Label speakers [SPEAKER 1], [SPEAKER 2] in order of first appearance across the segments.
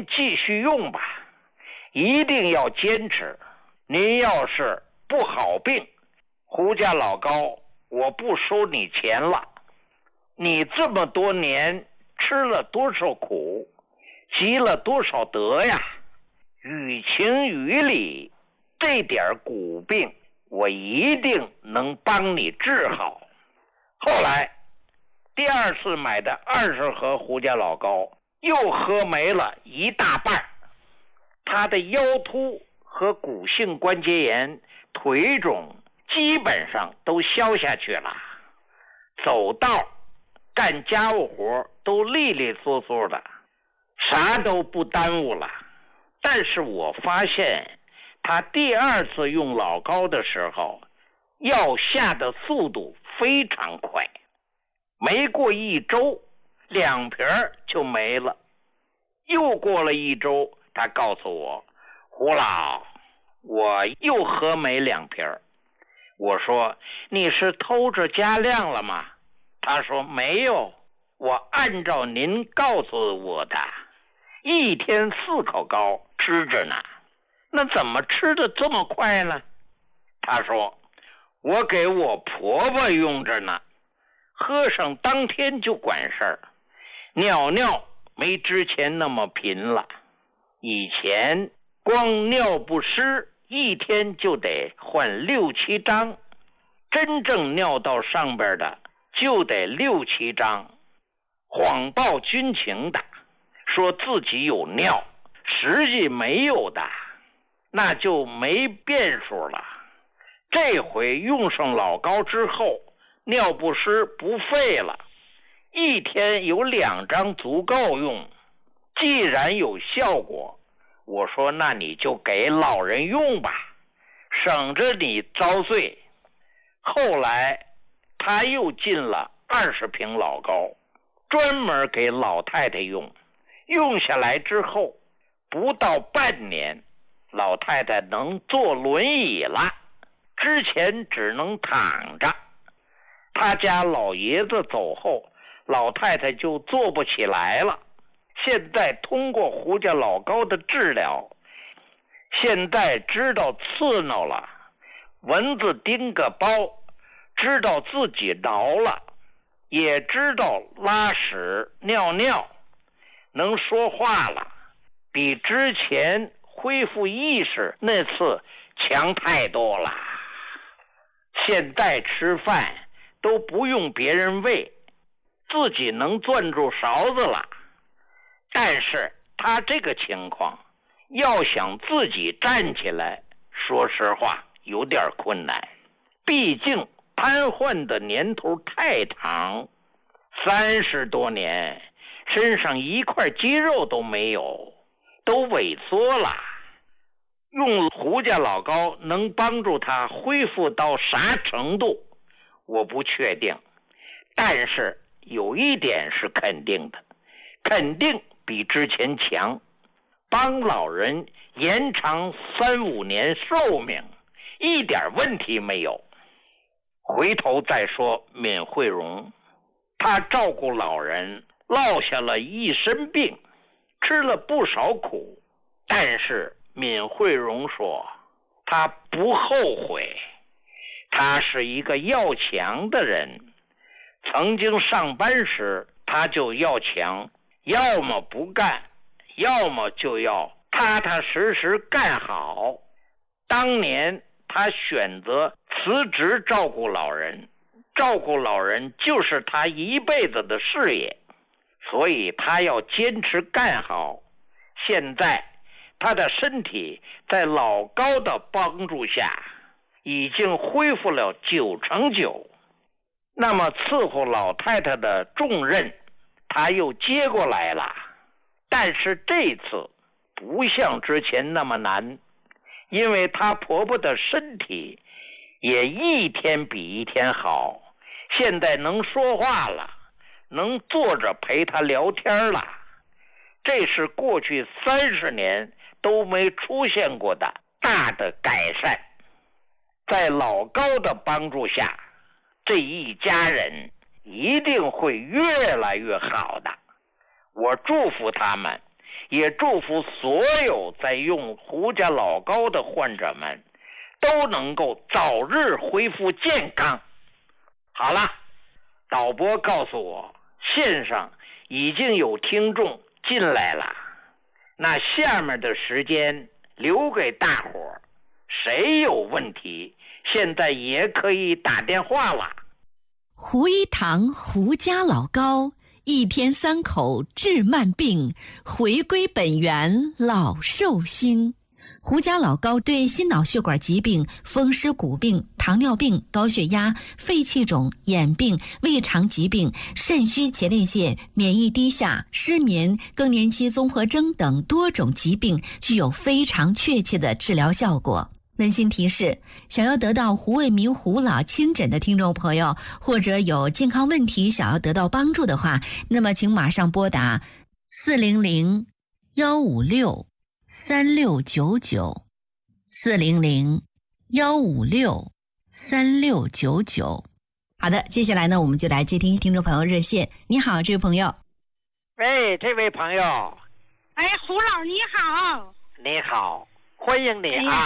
[SPEAKER 1] 您继续用吧，一定要坚持。您要是不好病，胡家老高，我不收你钱了。你这么多年吃了多少苦，积了多少德呀？于情于理，这点骨病我一定能帮你治好。后来第二次买的20盒胡家老高又喝没了一大半，他的腰突和骨性关节炎、腿肿基本上都消下去了，走道干家务活都利利索索的，啥都不耽误了。但是我发现他第二次用老高的时候，药下的速度非常快，没过1周2瓶就没了。又过了1周，他告诉我，胡老，我又喝没2瓶。我说，你是偷着加量了吗？他说没有，我按照您告诉我的，1天4口膏吃着呢。那怎么吃的这么快呢？他说，我给我婆婆用着呢，喝上当天就管事儿，尿尿没之前那么频了。以前光尿不湿1天就得换6、7张，真正尿道上边的就得6、7张，谎报军情的，说自己有尿，实际没有的，那就没变数了。这回用上老高之后，尿不湿不费了，1天有2张足够用。既然有效果，我说那你就给老人用吧，省着你遭罪。后来他又进了20瓶老高，专门给老太太用。用下来之后，不到半年，老太太能坐轮椅了，之前只能躺着。他家老爷子走后，老太太就坐不起来了。现在通过胡家老高的治疗，现在知道刺挠了，蚊子叮个包，知道自己挠了，也知道拉屎尿尿，能说话了，比之前恢复意识那次强太多了。现在吃饭都不用别人喂，自己能攥住勺子了。但是他这个情况，要想自己站起来，说实话有点困难，毕竟瘫痪的年头太长，30多年，身上一块肌肉都没有，都萎缩了。用胡家老高能帮助他恢复到啥程度，我不确定，但是有一点是肯定的，肯定比之前强，帮老人延长3、5年寿命，一点问题没有。回头再说闵惠荣，他照顾老人，落下了一身病，吃了不少苦，但是闵惠荣说他不后悔，他是一个要强的人。曾经上班时他就要强，要么不干，要么就要踏踏实实干好。当年他选择辞职照顾老人，照顾老人就是他一辈子的事业，所以他要坚持干好。现在他的身体在老高的帮助下已经恢复了99%，那么伺候老太太的重任他又接过来了。但是这次不像之前那么难，因为她婆婆的身体也一天比一天好，现在能说话了，能坐着陪她聊天了，这是过去30年都没出现过的大的改善。在老高的帮助下，这一家人一定会越来越好的。我祝福他们也祝福所有在用胡家老高的患者们都能够早日恢复健康。好了，导播告诉我线上已经有听众进来了，那下面的时间留给大伙儿，谁有问题现在也可以打电话了。
[SPEAKER 2] 胡一堂胡家老高，一天3口治慢病，回归本源老寿星。胡家老高对心脑血管疾病、风湿骨病、糖尿病、高血压、肺气肿、眼病、胃肠疾病、肾虚前列腺、免疫低下、失眠、更年期综合征等多种疾病具有非常确切的治疗效果。温馨提示，想要得到胡卫民胡老亲诊的听众朋友，或者有健康问题想要得到帮助的话，那么请马上拨打400-156-3699 400-156-3699。好的，接下来呢，我们就来接听众朋友热线。你好，这位朋友。
[SPEAKER 1] 喂，这位朋友。
[SPEAKER 3] 哎，胡老你好。
[SPEAKER 1] 你好，欢迎你啊。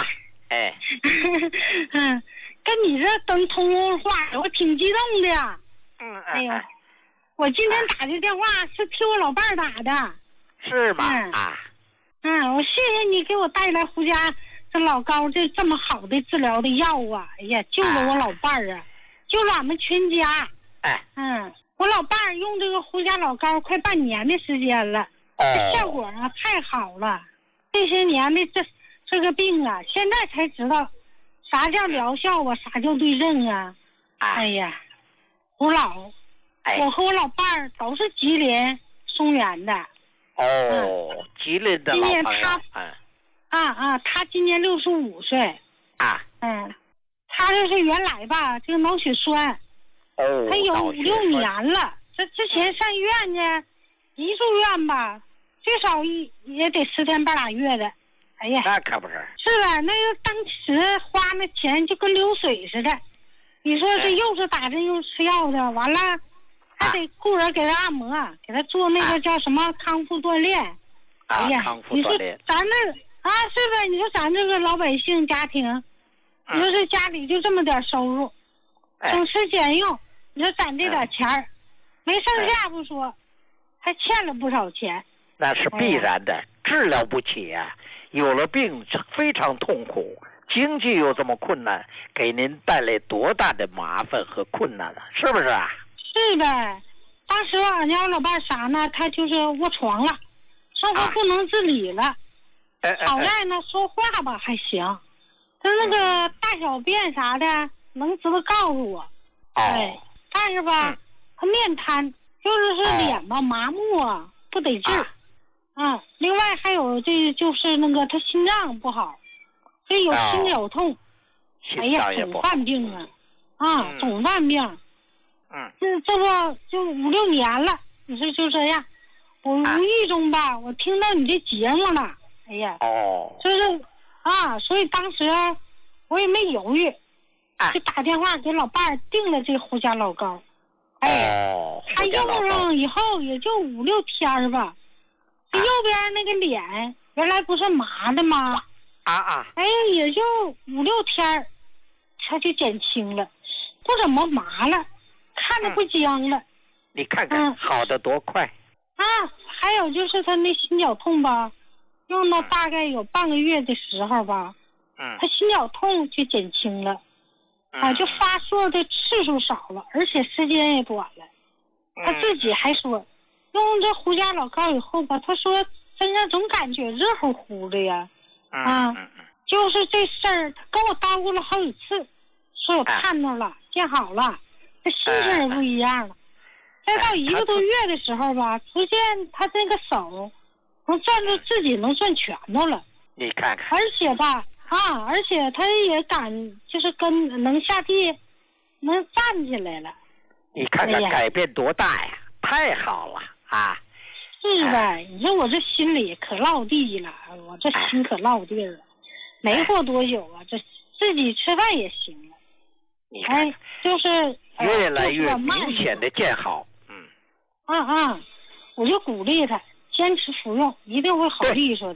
[SPEAKER 3] 跟你这等通话，我挺激动的。哎呦，我今天打这电话是替我老伴儿打的。
[SPEAKER 1] 是吗？
[SPEAKER 3] 我谢谢你给我带来胡家这老高这么好的治疗的药啊！哎呀，救了我老伴儿啊，救了俺们全家。我老伴儿用这个胡家老高快半年的时间了，这效果啊太好了。这些年的这个病啊，现在才知道啥叫疗效啊，啥叫对症啊。哎呀，胡老，我和我老伴儿都是吉林松原的。
[SPEAKER 1] 吉林的老朋友。
[SPEAKER 3] 他今年65岁。他这是原来吧，这个脑血栓。他有5、6年了。这之前上医院呢，一住院吧，最少也得10天半拉月的。哎呀，
[SPEAKER 1] 那可不是。
[SPEAKER 3] 是啊，那个当时花那钱就跟流水似的。你说这又是打针又吃药的，完了还得雇人给他按摩，给他做那个叫什么康复锻炼。哎呀，
[SPEAKER 1] 康复锻炼。
[SPEAKER 3] 咱这是的，你说咱这个老百姓家庭，你说这家里就这么点收入，省吃俭用，你说攒这点钱儿，没剩下不说，还欠了不少钱。
[SPEAKER 1] 那是必然的，治疗不起啊。有了病非常痛苦，经济又这么困难，给您带来多大的麻烦和困难了，是不是啊？
[SPEAKER 3] 是的，当时俺家老伴啥呢？他就是卧床了，生活不能自理了。好在呢，说话吧还行，他那个大小便啥的能知道告诉我。但是吧，他面瘫，就是脸吧麻木啊，不得劲。另外还有这就是那个他心脏不好，这有心绞痛。哎呀，总犯病啊！总犯病。这不就5、6年了？你说就这样，我无意中吧，我听到你这节目了。哎呀，就是所以当时我也没犹豫，就打电话给老伴儿订了这胡家老高。他用上以后也就5、6天吧。右边那个脸原来不是麻的吗？也就5、6天，他就减轻了，不怎么麻了，看着不僵了。
[SPEAKER 1] 你看看，好的多快！
[SPEAKER 3] 还有就是他那心绞痛吧，用到大概有半个月的时候吧，他心绞痛就减轻了，就发作的次数少了，而且时间也短了。他自己还说。用这胡家老高以后吧，他说身上总感觉热乎乎的呀，就是这事儿，他跟我叨咕了好几次，说我看到了，见好了，这心情也不一样了。再到1个多月的时候吧，逐渐他这个手能攥住自己能攥拳头了。
[SPEAKER 1] 你看看。
[SPEAKER 3] 而且吧，而且他也敢就是跟能下地，能站起来了。
[SPEAKER 1] 你看看改变多大呀！太好了。
[SPEAKER 3] 是的，你说我这心里可落地了，我这心可落地了。没过多久啊，这自己吃饭也行了。就是
[SPEAKER 1] 越来越明显的见好。
[SPEAKER 3] 我就鼓励他， 坚持服用，一定会好利索的。